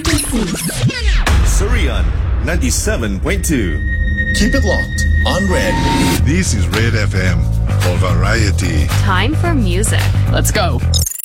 Surian 97.2. Keep it locked on Red. This is Red FM for variety. Time for music. Let's go.